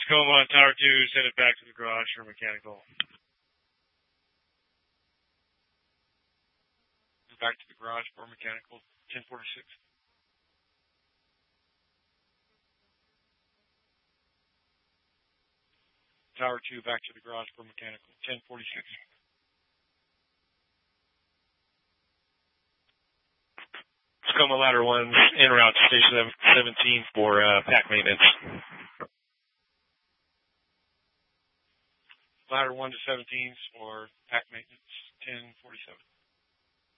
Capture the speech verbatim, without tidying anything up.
Tacoma on Tower two, send it back to the garage for mechanical. Back to the garage for mechanical, ten forty-six. Tower two, back to the garage for mechanical, ten forty-six. Tacoma ladder one's en route to station seventeen for uh, pack maintenance. Ladder one to seventeen for pack maintenance, ten forty-seven.